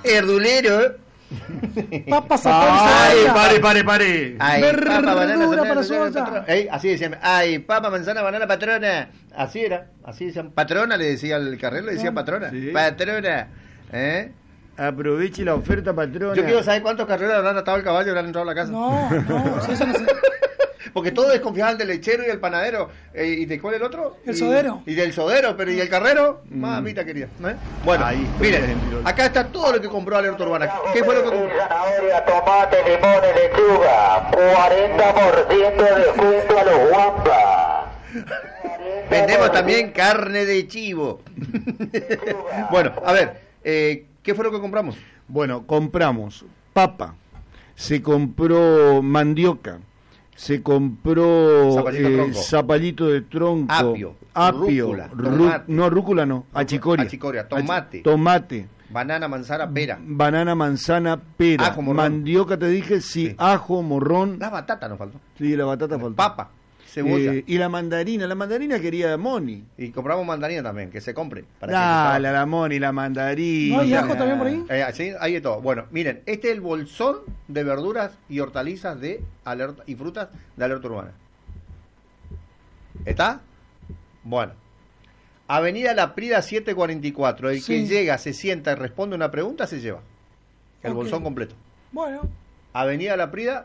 Erdulero. Papa, Ay, zapallo, pare. Ay, papa, banana, Verdura para manzana, soya. patrona. Así decían. Ay, papa, manzana, banana, patrona. Así era. Así decían. Patrona le decía al carrero, le decía patrona. Sí. Patrona. Aproveche la oferta, patrona. Yo quiero saber cuántos carreros habrán atado el caballo y habrán entrado a la casa. No, si eso no se... Porque todos desconfiaban del lechero y del panadero. ¿Y de cuál el otro? El sodero. Y del sodero, pero ¿y el carrero? Mamita querida. Bueno, Ahí está, miren, bien, acá está todo lo que compró Alerta Urbana. ¿Qué fue lo que compró? Zanahoria, tomate, limón y lechuga. 40% de descuento a los guampas. Vendemos también carne de chivo. Bueno, a ver, ¿qué fue lo que compramos? Bueno, compramos papa, se compró mandioca, se compró zapallito de tronco, apio, rúcula, tomate. no, rúcula no, achicoria, tomate, banana, manzana, pera. Banana, manzana, pera. Ajo, morrón. Mandioca te dije, sí, ajo, morrón. La batata nos faltó. Sí, la batata faltó. Papa, cebolla. Y la mandarina quería Moni. Y compramos mandarina también, que se compre. La Moni, la mandarina. ¿No hay ajo también por ahí? Sí, hay de todo. Bueno, miren, este es el bolsón de verduras y hortalizas de Alerta y frutas de Alerta Urbana. ¿Está? Bueno. Avenida La Prida 744. El que llega, se sienta y responde una pregunta, se lleva el bolsón completo. Bueno. Avenida La Prida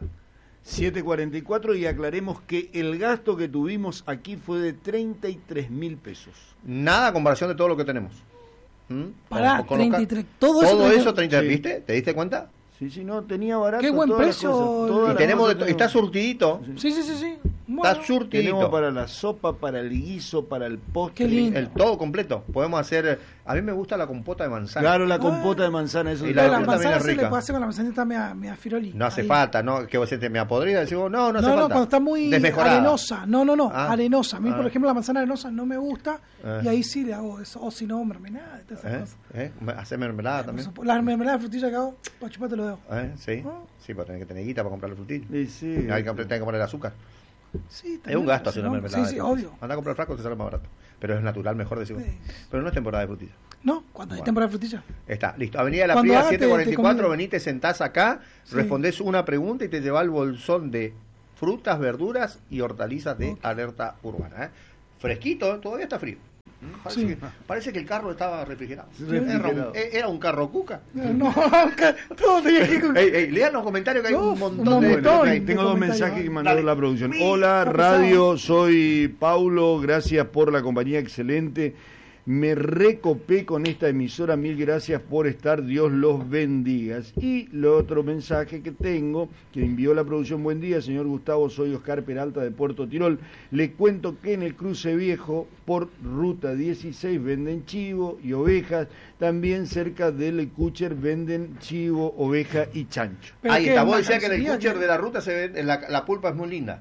744, y aclaremos que el gasto que tuvimos aquí fue de 33.000 pesos. Nada a comparación de todo lo que tenemos. Pará, 33. Todo eso, 30, sí. ¿Viste? ¿Te diste cuenta? Sí, no, tenía barato. Qué buen todas las precio. cosas, todas Y las tenemos cosas está surtidito. Sí. Bueno. Está surtidito. Tenemos para la sopa, para el guiso, para el postre. Qué lindo. El todo completo. Podemos hacer. A mí me gusta la compota de manzana. Claro, la compota de manzana, eso. Y es la Pero lo la de que- fruta manzana también es se le rica. puede hacer con la manzanita media firoli. No hace Ahí. falta, ¿no? Que vos te me apodrida, decimos, no hace No, falta. cuando está muy Desmejorada. arenosa. No. Ah. Arenosa. A mí, por Ah. ejemplo, la manzana arenosa no me gusta. Ah. Y ahí sí le hago eso. O si no, mermelada. Todas esas cosas. Hacer mermelada también. La mermelada de frutilla que hago, para chuparte los dedos. Sí, Ah. sí, pero tenés que tener guita para comprar el frutillo. Sí. Hay que tener que poner azúcar. Sí, Es un gasto hacer una ¿no? mermelada. Sí, obvio. Anda a comprar frasco, te sale más barato. Pero es natural, mejor decimos. Sí. Pero no es temporada de frutilla. No, cuando hay Bueno. temporada de frutilla. Está, listo. Avenida La Cuando Prida haga, te 744, convido. venís, te sentás acá, Sí. respondés una pregunta y te lleva el bolsón de frutas, verduras y hortalizas de Alerta Urbana. Fresquito, todavía está frío. Sí. Parece que el carro estaba refrigerado. Refrigerado. Era un carro cuca. No, todo tenía que ir con... Lean los comentarios que hay No, un montón un de... montón. Bueno, tengo dos comentarios. mensajes que mandaron Dale. la producción. Sí, Hola, está radio, soy Paulo, gracias por la compañía excelente. Me recopé con esta emisora, mil gracias por estar, Dios los bendiga. Y el otro mensaje que tengo, que envió la producción, buen día, señor Gustavo, soy Oscar Peralta de Puerto Tirol. Le cuento que en el cruce viejo, por ruta 16, venden chivo y ovejas. También cerca del Cucher venden chivo, oveja y chancho. Pero Ahí ¿qué, está, vos una decías que en el carnicería, Kucher qué? de la ruta se ve, la pulpa es muy linda.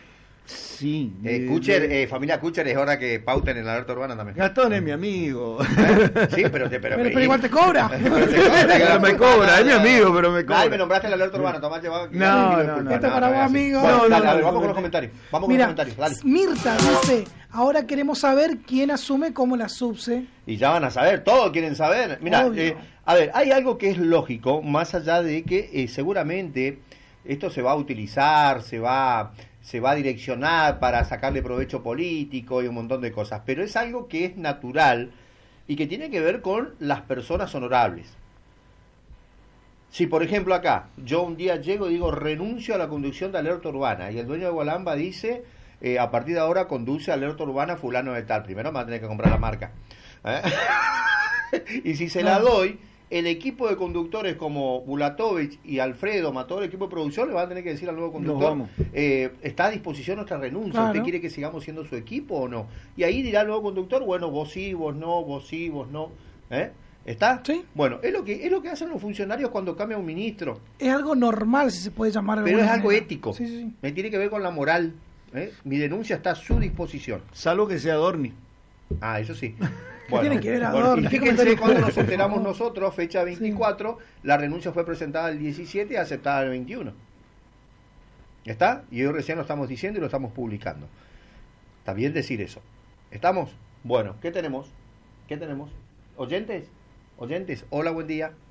Sí. Kucher, familia Kucher, es hora que pauten en la Alerta Urbana también. Gastón es mi amigo. Sí, pero Pero igual te cobra. Pero me cobra, es mi amigo, pero me cobra. Ay, me nombraste la Alerta Urbana, Tomás, llevaba... No. Este para vos, amigo. Bueno, No, dale, no, a ver, no, vamos no, con los no. comentarios. Vamos Mira, con los comentarios, dale. Mirta dice, ahora queremos saber quién asume como la subse. Y ya van a saber, todos quieren saber. Mira, Obvio. a ver, hay algo que es lógico, más allá de que seguramente esto se va a utilizar, se va a direccionar para sacarle provecho político y un montón de cosas, pero es algo que es natural y que tiene que ver con las personas honorables. Si, por ejemplo, acá, yo un día llego y digo, renuncio a la conducción de Alerta Urbana, y el dueño de Gualamba dice, a partir de ahora conduce Alerta Urbana fulano de tal, primero me va a tener que comprar la marca. Y si se la doy, el equipo de conductores como Bulatovich y Alfredo, más todo el equipo de producción, le van a tener que decir al nuevo conductor, vamos. está a disposición nuestra renuncia, Claro. ¿usted quiere que sigamos siendo su equipo o no? Y ahí dirá el nuevo conductor, bueno, vos sí, vos no, vos sí, vos no. ¿Está? Sí. Bueno, es lo que hacen los funcionarios cuando cambia un ministro, Es algo normal, si se puede llamar de pero es alguna algo manera. ético, Sí. me tiene que ver con la moral. Mi denuncia está a su disposición. Salvo que sea Dorni. Ah, eso sí. tiene que ver bueno, Adorno? y ¿Qué fíjense comentario? cuando nos enteramos nosotros, fecha 24, la renuncia fue presentada el 17 y aceptada el 21. ¿Está? Y hoy recién lo estamos diciendo y lo estamos publicando. Está bien decir eso. ¿Estamos? Bueno, ¿qué tenemos? ¿Qué tenemos? ¿Oyentes? ¿Oyentes? Hola, buen día.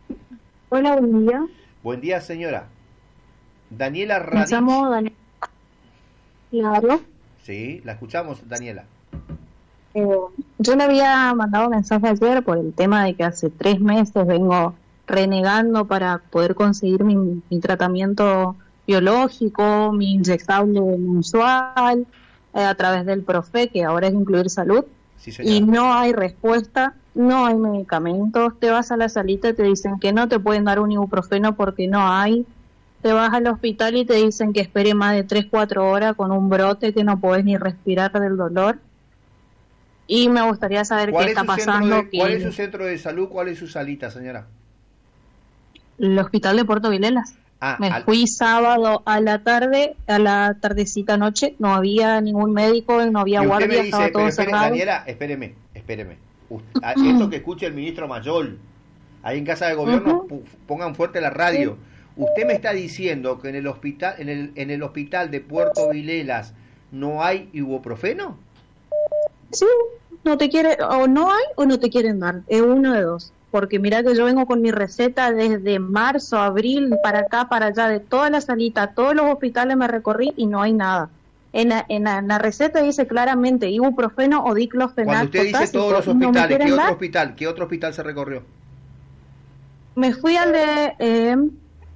Hola, buen día. Buen día, señora. Daniela Me Radich. llamo Daniela. Claro. Sí, la escuchamos, Daniela. Yo le había mandado mensaje ayer por el tema de que hace 3 meses vengo renegando para poder conseguir mi tratamiento biológico, mi inyectable mensual, a través del Profe, que ahora es Incluir Salud, Sí, y señora. no hay respuesta, no hay medicamentos. Te vas a la salita y te dicen que no te pueden dar un ibuprofeno porque no hay. Te vas al hospital y te dicen que espere más de 3-4 horas con un brote que no podés ni respirar del dolor. Y me gustaría saber qué está pasando. ¿Cuál es su centro de salud? ¿Cuál es su salita, señora? El hospital de Puerto Vilelas. Me fui sábado a la tardecita noche, no había ningún médico, no había Y usted guardia, me dice, estaba todo pero cerrado. Daniela, espéreme. Esto que escuche el ministro Mayol, ahí en Casa de Gobierno, pongan fuerte la radio. Usted me está diciendo que en el hospital, en el hospital de Puerto Vilelas no hay ibuprofeno. Sí, no te quiere, o no hay o no te quieren dar, es uno de dos. Porque mira que yo vengo con mi receta desde marzo, abril, para acá, para allá, de toda la salita, todos los hospitales me recorrí y no hay nada. En la receta dice claramente ibuprofeno o diclofenac. Cuando usted dice todos los hospitales, ¿qué otro hospital se recorrió? Me fui al de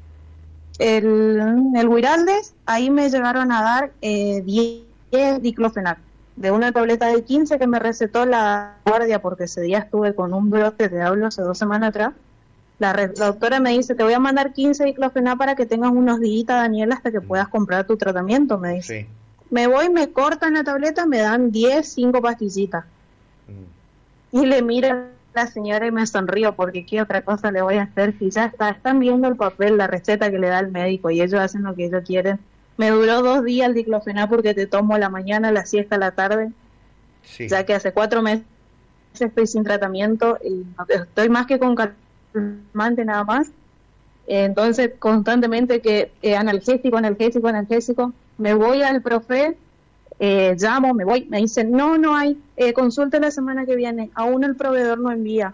el Huiraldes, ahí me llegaron a dar 10 diclofenac. De una tableta de 15 que me recetó la guardia, porque ese día estuve con un brote, te hablo hace 2 semanas atrás. La doctora me dice, te voy a mandar 15 diclofenac para que tengas unos días, Daniela, hasta que puedas comprar tu tratamiento, me dice. Sí. Me voy, me cortan la tableta, me dan 5 pastillitas. Y le miro a la señora y me sonrío, porque qué otra cosa le voy a hacer si ya están viendo el papel, la receta que le da el médico, y ellos hacen lo que ellos quieren. Me duró 2 días el diclofenac porque te tomo a la mañana, la siesta a la tarde. Sí. Ya que hace 4 meses estoy sin tratamiento y estoy más que con calmante nada más. Entonces, constantemente que analgésico. Me voy al Profe, llamo, me voy, me dicen, no hay, consulte la semana que viene. Aún el proveedor no envía.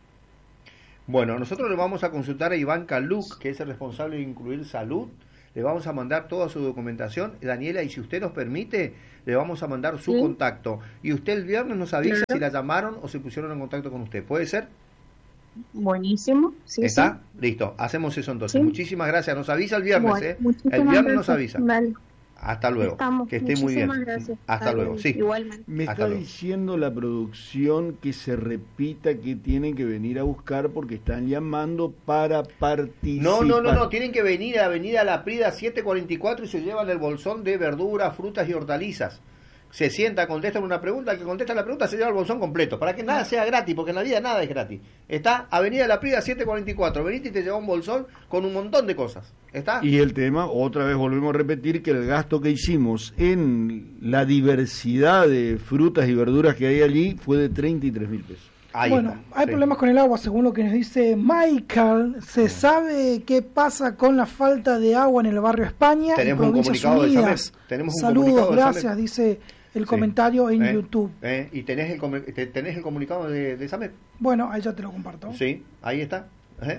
Bueno, nosotros le vamos a consultar a Iván Caluc, que es el responsable de Incluir Salud. Le vamos a mandar toda su documentación, Daniela, y si usted nos permite, le vamos a mandar su contacto. Y usted el viernes nos avisa si la llamaron o se pusieron en contacto con usted. ¿Puede ser? Buenísimo. Sí, ¿Está? Sí. Listo, hacemos eso entonces. Sí. Muchísimas gracias. Nos avisa el viernes, bueno, El viernes gracias. Nos avisa. Vale. Hasta luego. Estamos. Que esté muy bien. Gracias. Hasta luego. Sí. Igualmente. Me está diciendo la producción que se repita que tienen que venir a buscar porque están llamando para participar. No. Tienen que venir a Avenida La Prida 744 y se llevan el bolsón de verduras, frutas y hortalizas. Se sienta, contestan una pregunta, el que contesta la pregunta se lleva el bolsón completo, para que nada sea gratis, porque en la vida nada es gratis. Está Avenida La Prida 744, venite y te lleva un bolsón con un montón de cosas. ¿Está? Y el tema, otra vez volvemos a repetir, que el gasto que hicimos en la diversidad de frutas y verduras que hay allí fue de 33.000 pesos. Ahí bueno, está, hay problemas con el agua, según lo que nos dice Michael. ¿Se sabe qué pasa con la falta de agua en el barrio España? Tenemos en un comunicado Unidas? Tenemos un Saludos, comunicado gracias, dice el comentario en YouTube. ¿Y tenés el comunicado de SAMEP? Bueno, ahí ya te lo comparto. Sí, ahí está.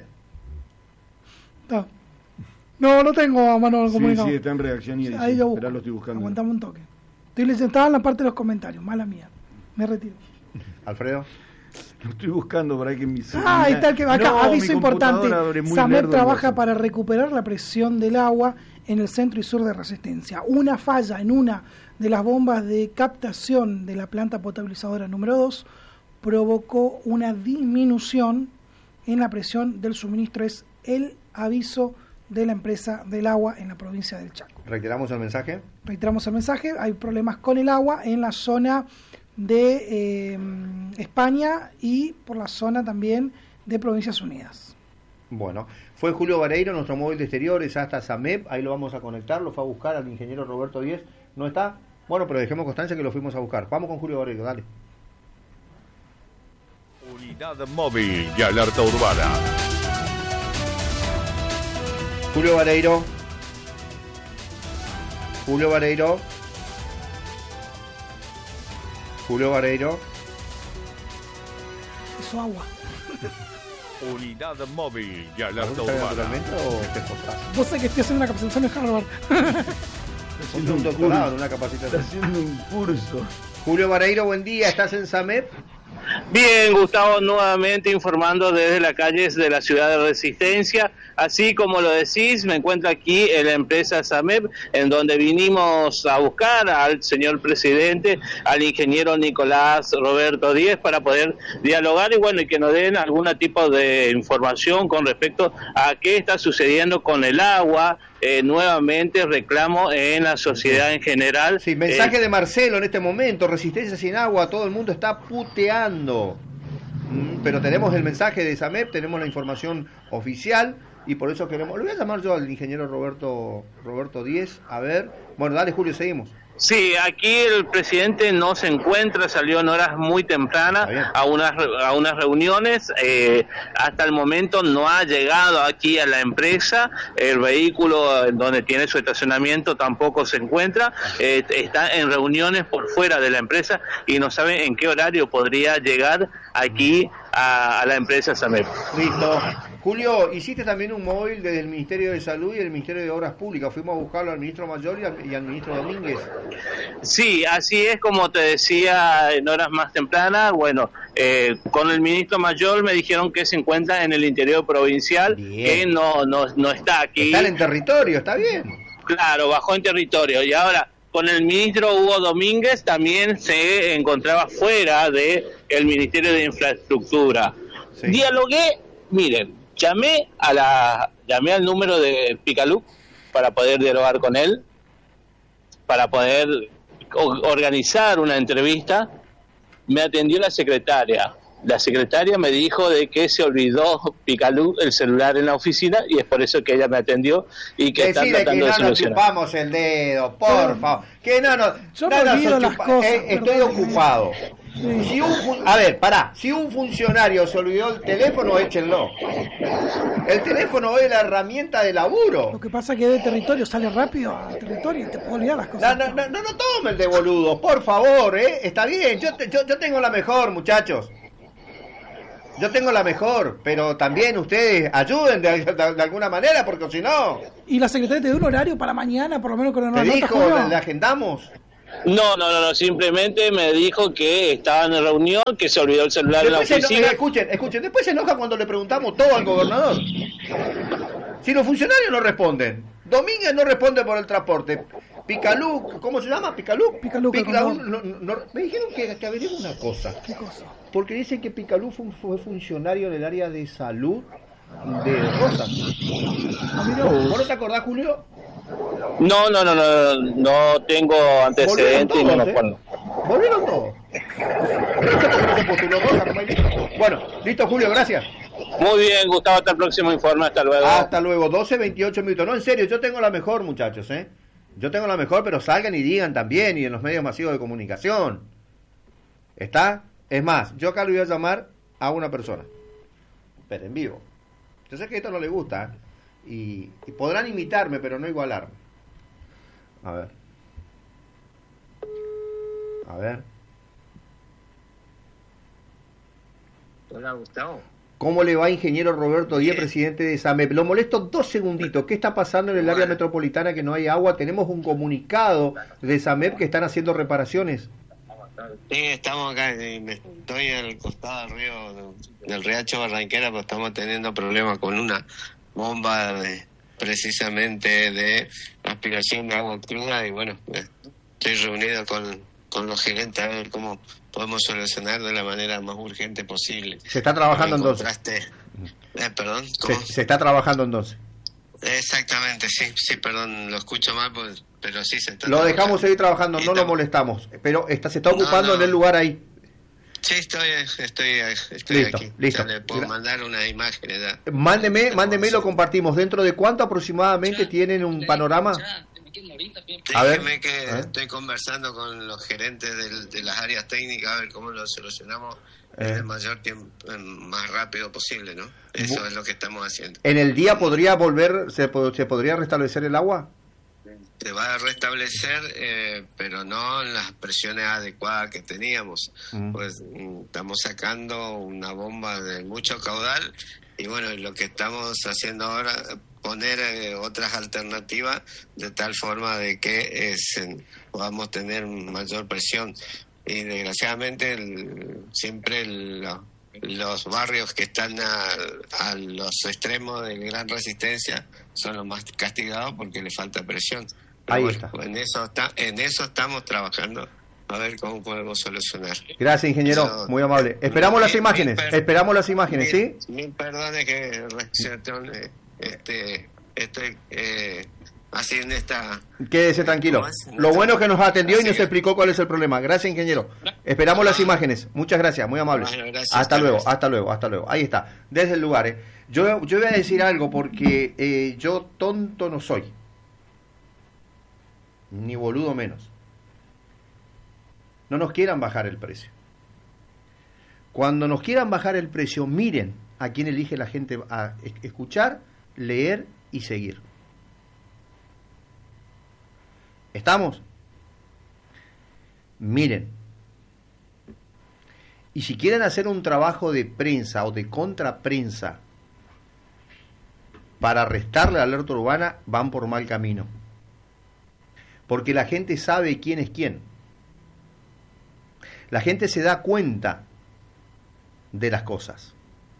No tengo a mano el comunicado. Sí, está en reacción y edición. Ahí yo busco. Esperá, lo estoy buscando. Aguantame un toque. Estaba en la parte de los comentarios, mala mía. Me retiro. Alfredo. Lo estoy buscando para que mi ahí está el que acá, aviso importante. SAMEP trabaja para recuperar la presión del agua en el centro y sur de Resistencia. Una falla en una de las bombas de captación de la planta potabilizadora número 2 provocó una disminución en la presión del suministro. Es el aviso de la empresa del agua en la provincia del Chaco. ¿Reiteramos el mensaje? Reiteramos el mensaje. Hay problemas con el agua en la zona de España y por la zona también de Provincias Unidas. Bueno, fue Julio Vareiro, nuestro móvil de exteriores, hasta SAMEP, ahí lo vamos a conectar, lo fue a buscar al ingeniero Roberto Díez, ¿no está? Bueno, pero dejemos constancia que lo fuimos a buscar. Vamos con Julio Vareiro, dale. Unidad móvil y alerta urbana. Julio Vareiro. Julio Vareiro. Julio Vareiro. Eso agua. Unidad móvil y alerta urbana. Vos sabés que estoy haciendo una capacitación en Harvard. Haciendo un doctorado, una capacitación. Está haciendo un curso. Julio Vareiro, buen día, ¿estás en SAMEP? Bien, Gustavo, nuevamente informando desde las calles de la ciudad de Resistencia. Así como lo decís, me encuentro aquí en la empresa SAMEP, en donde vinimos a buscar al señor presidente, al ingeniero Nicolás Roberto Díez, para poder dialogar y bueno, y que nos den algún tipo de información con respecto a qué está sucediendo con el agua. Nuevamente reclamo en la sociedad en general. Sí, mensaje de Marcelo en este momento: Resistencia sin agua, todo el mundo está puteando. Pero tenemos el mensaje de SAMEP, tenemos la información oficial y por eso queremos. Lo voy a llamar yo al ingeniero Roberto Díez, a ver. Bueno, dale, Julio, seguimos. Sí, aquí el presidente no se encuentra, salió en horas muy tempranas a unas reuniones, hasta el momento no ha llegado aquí a la empresa, el vehículo donde tiene su estacionamiento tampoco se encuentra, está en reuniones por fuera de la empresa y no sabe en qué horario podría llegar aquí a la empresa SAMEP. Listo. Julio, hiciste también un móvil desde el Ministerio de Salud y el Ministerio de Obras Públicas. Fuimos a buscarlo al ministro Mayor y al ministro Domínguez. Sí, así es, como te decía en horas más tempranas. Bueno, con el ministro Mayor me dijeron que se encuentra en el interior provincial, que no está aquí. Está en territorio, está bien. Claro, bajó en territorio. Y ahora, con el ministro Hugo Domínguez también se encontraba fuera del Ministerio de Infraestructura. Sí. Dialogué, miren, llamé al número de Picaluc para poder dialogar con él, para poder organizar una entrevista. Me atendió la secretaria. La secretaria me dijo de que se olvidó Picaluc el celular en la oficina y es por eso que ella me atendió y que está tratando de solucionar. Que no nos chupamos el dedo, por favor. Que no nos... Yo me olvido las cosas. Estoy ocupado. Sí. Si un funcionario se olvidó el teléfono, échenlo. El teléfono es la herramienta de laburo. Lo que pasa es que de territorio sale rápido al territorio y te puedo olvidar las cosas. No tomen de boludo, por favor, está bien. Yo tengo la mejor, muchachos. Yo tengo la mejor, pero también ustedes ayuden de alguna manera, porque si no... ¿Y la secretaria te dio un horario para mañana, por lo menos con una nota? ¿Te dijo, le agendamos? No, simplemente me dijo que estaba en reunión, que se olvidó el celular en la oficina. Escuchen, después se enoja cuando le preguntamos todo al gobernador. Si los funcionarios no responden, Domínguez no responde por el transporte, Picaluc, ¿cómo se llama? Picaluc me dijeron que averigüe una cosa. ¿Qué cosa? Porque dicen que Picaluc fue funcionario en el área de salud de Rosas. ¿Vos no te acordás, Julio? No tengo antecedentes y no me acuerdo. Volvieron todos. Bueno, listo, Julio, gracias. Muy bien, Gustavo, hasta el próximo informe, hasta luego. Hasta luego, 12:28 minutos. No, en serio, yo tengo la mejor, muchachos, Yo tengo la mejor, pero salgan y digan también, y en los medios masivos de comunicación. ¿Está? Es más, yo acá le voy a llamar a una persona, pero en vivo. Yo sé que esto no le gusta, y podrán imitarme, pero no igualarme. A ver. Hola, Gustavo. ¿Cómo le va, ingeniero Roberto Díez, presidente de SAMEP? Lo molesto 2 segunditos. ¿Qué está pasando en el área metropolitana que no hay agua? Tenemos un comunicado de SAMEP que están haciendo reparaciones. Sí, estamos acá. Estoy al costado del río, del Riacho Barranquera, pero estamos teniendo problemas con una bomba precisamente de aspiración de agua cruda y bueno, estoy reunido con los gerentes a ver cómo podemos solucionar de la manera más urgente posible. ¿Se está trabajando entonces? Perdón, ¿cómo? ¿Se está trabajando entonces? Exactamente, sí, perdón, lo escucho mal, pero sí se está Lo dejamos seguir trabajando, no lo molestamos, pero se está ocupando en el lugar ahí. Sí, estoy listo, aquí. Listo. Ya le puedo mandar unas imágenes. Ya. Mándeme y lo compartimos. ¿Dentro de cuánto aproximadamente tienen un panorama? Déjeme que estoy conversando con los gerentes de las áreas técnicas a ver cómo lo solucionamos en el mayor tiempo, más rápido posible, ¿no? Eso es lo que estamos haciendo. ¿En el día podría se podría restablecer el agua? Se va a restablecer, pero no en las presiones adecuadas que teníamos. Pues estamos sacando una bomba de mucho caudal y bueno, lo que estamos haciendo ahora, poner otras alternativas de tal forma de que podamos tener mayor presión. Y desgraciadamente siempre los barrios que están a los extremos de gran resistencia son los más castigados porque les falta presión. Pero ahí bueno, está. En eso estamos trabajando, a ver cómo podemos solucionar. Gracias, ingeniero, muy amable. Esperamos las imágenes, ¿sí? Mil perdones que estoy así en esta... Quédese tranquilo. Lo bueno es que nos atendió y nos explicó cuál es el problema. Gracias, ingeniero. Esperamos las imágenes. Muchas gracias, muy amable. Bueno, gracias, hasta luego. Ahí está, desde el lugar. Yo voy a decir algo porque yo tonto no soy. Ni boludo menos. No nos quieran bajar el precio. Cuando nos quieran bajar el precio, miren a quién elige la gente a escuchar, leer y seguir. ¿Estamos? Miren. Y si quieren hacer un trabajo de prensa o de contraprensa para restarle a la alerta urbana, van por mal camino. Porque la gente sabe quién es quién. La gente se da cuenta de las cosas.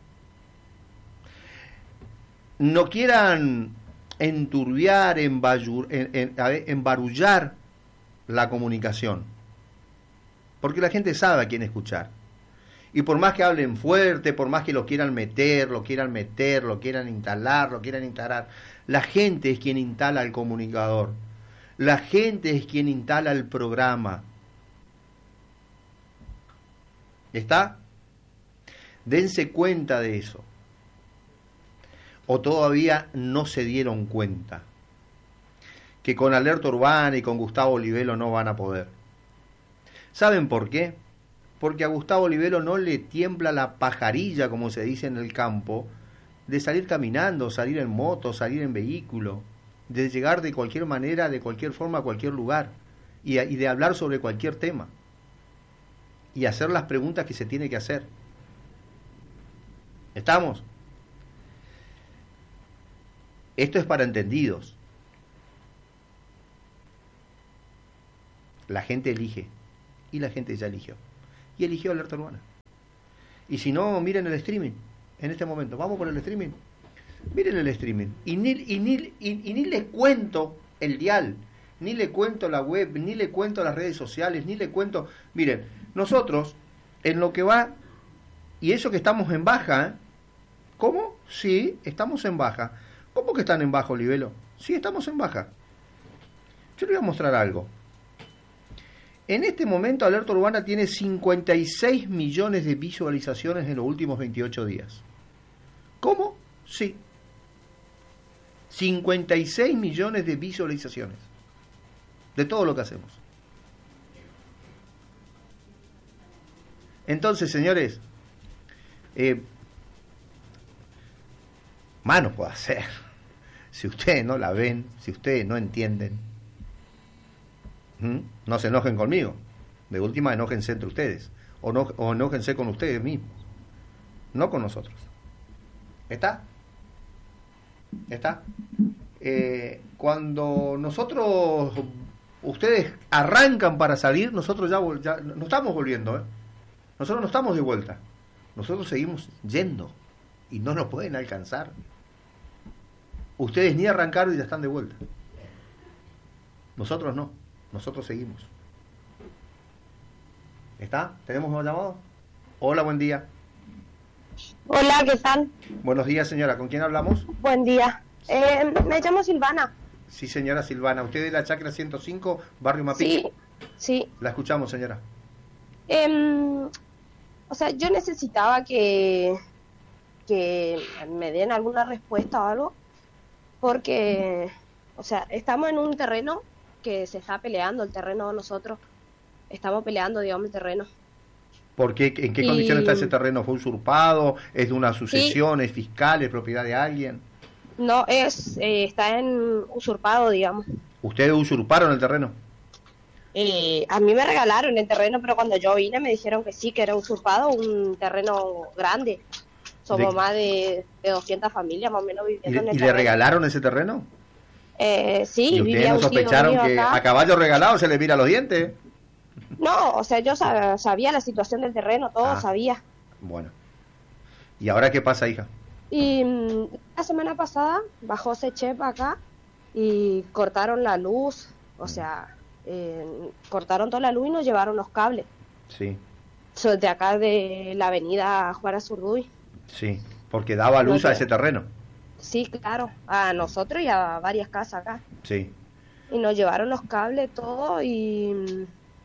No quieran enturbiar, embarullar la comunicación, porque la gente sabe a quién escuchar. Y por más que hablen fuerte, por más que lo quieran meter, lo quieran instalar, la gente es quien instala el comunicador, la gente es quien instala el programa. ¿Está? Dense cuenta de eso. O todavía no se dieron cuenta que con Alerta Urbana y con Gustavo Olivelo no van a poder. ¿Saben por qué? Porque a Gustavo Olivelo no le tiembla la pajarilla, como se dice en el campo, de salir caminando, salir en moto, salir en vehículo, de llegar de cualquier manera, de cualquier forma a cualquier lugar y de hablar sobre cualquier tema y hacer las preguntas que se tiene que hacer. ¿Estamos? Esto es para entendidos. La gente elige. Y la gente ya eligió. Y eligió Alerta Urbana. Y si no, miren el streaming. En este momento. Vamos por el streaming. Miren el streaming. Y ni les cuento el dial. Ni le cuento la web. Ni le cuento las redes sociales. Ni le cuento... Miren, nosotros, en lo que va... Y eso que estamos en baja, ¿eh? ¿Cómo? Sí, estamos en baja. ¿Cómo que están en baja, Olivelo? Sí, estamos en baja. Yo les voy a mostrar algo. En este momento Alerta Urbana tiene 56 millones de visualizaciones en los últimos 28 días. ¿Cómo? Sí. 56 millones de visualizaciones de todo lo que hacemos. Entonces, señores, mano puede hacer. Si ustedes no la ven, si ustedes no entienden, no se enojen conmigo. De última, enójense entre ustedes. O enójense con ustedes mismos. No con nosotros. ¿Está? ¿Está? Cuando ustedes arrancan para salir, nosotros ya no estamos volviendo, ¿eh? Nosotros no estamos de vuelta. Nosotros seguimos yendo. Y no nos pueden alcanzar. Ustedes ni arrancaron y ya están de vuelta. Nosotros no. Nosotros seguimos. ¿Está? ¿Tenemos un llamado? Hola, buen día. Hola, ¿qué tal? Buenos días, señora. ¿Con quién hablamos? Buen día. Me llamo Silvana. Sí, señora Silvana. ¿Usted es de la Chacra 105, Barrio Mapico? Sí. La escuchamos, señora. O sea, yo necesitaba que me den alguna respuesta o algo, porque, o sea, estamos en un terreno que se está peleando, el terreno de nosotros, estamos peleando, digamos, el terreno. ¿Por qué? ¿En qué condición está ese terreno? ¿Fue usurpado? ¿Es de una sucesión? Sí. ¿Es fiscal? ¿Es propiedad de alguien? No, está en usurpado, digamos. ¿Ustedes usurparon el terreno? A mí me regalaron el terreno, pero cuando yo vine me dijeron que sí, que era usurpado, un terreno grande. Somos más de 200 familias más o menos viviendo en el ¿Y terreno. le regalaron ese terreno? Sí. ¿Y ustedes no sospecharon que a caballo regalado se le mira los dientes? No, o sea, yo sabía la situación del terreno, todo sabía. Bueno. ¿Y ahora qué pasa, hija? Y la semana pasada bajó SECHEP acá y cortaron la luz, o sea, cortaron toda la luz y nos llevaron los cables. Sí. De acá de la avenida Juan Azurduy. Sí, porque daba luz a ese terreno. Sí, claro, a nosotros y a varias casas acá. Sí. Y nos llevaron los cables, todo, y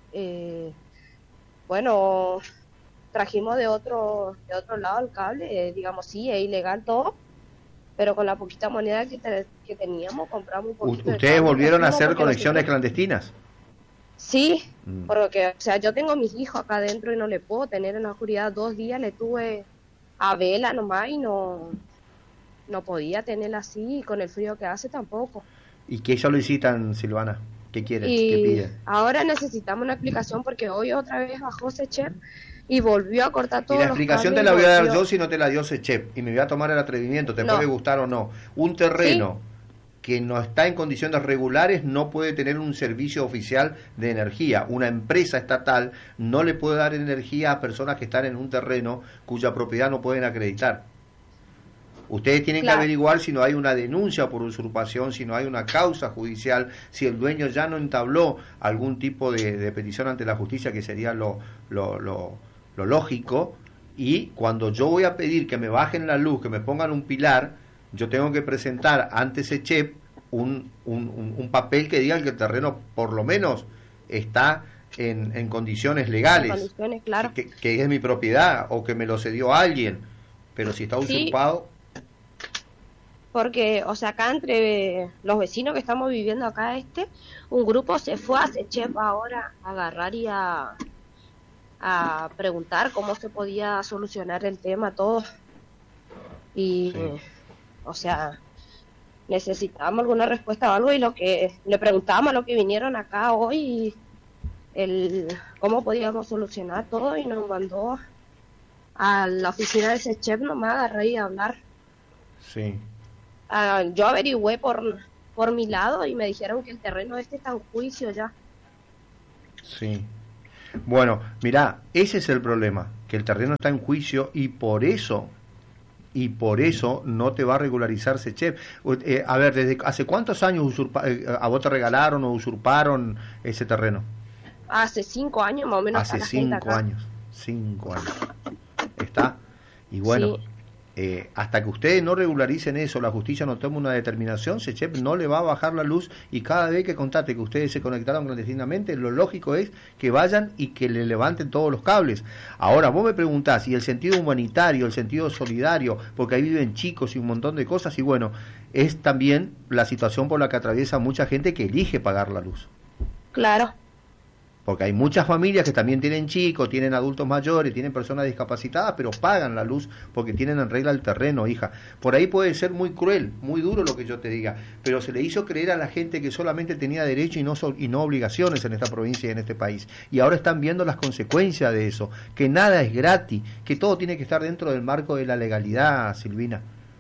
bueno, trajimos de otro lado el cable, digamos, sí, es ilegal todo, pero con la poquita moneda que teníamos compramos un poquito. ¿Ustedes volvieron a hacer conexiones clandestinas? Sí, porque, o sea, yo tengo mis hijos acá adentro y no le puedo tener en la oscuridad 2 días, le tuve a vela nomás y no podía tenerla así, y con el frío que hace tampoco. ¿Y qué solicitan, Silvana? ¿Qué quieren? Y ¿Qué piden? ahora necesitamos una explicación porque hoy otra vez bajó SECHEP y volvió a cortar todo. Y la explicación te la voy a dar yo si no te la dio SECHEP, y me voy a tomar el atrevimiento, te puede gustar o no. Un terreno que no está en condiciones regulares no puede tener un servicio oficial de energía. Una empresa estatal no le puede dar energía a personas que están en un terreno cuya propiedad no pueden acreditar. Ustedes tienen que averiguar si no hay una denuncia por usurpación, si no hay una causa judicial, si el dueño ya no entabló algún tipo de petición ante la justicia, que sería lo lógico. Y cuando yo voy a pedir que me bajen la luz, que me pongan un pilar, yo tengo que presentar ante SECHEP un papel que diga que el terreno por lo menos está en condiciones legales, en condiciones, claro. que es mi propiedad o que me lo cedió alguien. Pero si está usurpado... Porque, o sea, acá entre los vecinos que estamos viviendo acá, un grupo se fue a SECHEP ahora a agarrar y a preguntar cómo se podía solucionar el tema, todo. Y, o sea, necesitábamos alguna respuesta o algo, y lo que le preguntábamos a los que vinieron acá hoy, cómo podíamos solucionar todo, y nos mandó a la oficina de SECHEP nomás a agarrar y a hablar. Sí. Yo averigüé por mi lado y me dijeron que el terreno está en juicio ya. Sí. Bueno, mirá, ese es el problema, que el terreno está en juicio y por eso no te va a regularizar SECHEP. A ver, ¿desde hace cuántos años a vos te regalaron o usurparon ese terreno? Hace 5 años más o menos. Hace 5 años. 5 años. ¿Está? Y bueno... Sí. Hasta que ustedes no regularicen eso, la justicia no tome una determinación, SECHEP no le va a bajar la luz, y cada vez que constate que ustedes se conectaron clandestinamente, lo lógico es que vayan y que le levanten todos los cables. Ahora, vos me preguntás, y el sentido humanitario, el sentido solidario, porque ahí viven chicos y un montón de cosas, y bueno, es también la situación por la que atraviesa mucha gente que elige pagar la luz. Claro. Porque hay muchas familias que también tienen chicos, tienen adultos mayores, tienen personas discapacitadas, pero pagan la luz porque tienen en regla el terreno, hija. Por ahí puede ser muy cruel, muy duro lo que yo te diga, pero se le hizo creer a la gente que solamente tenía derecho y no obligaciones en esta provincia y en este país. Y ahora están viendo las consecuencias de eso, que nada es gratis, que todo tiene que estar dentro del marco de la legalidad, Silvana.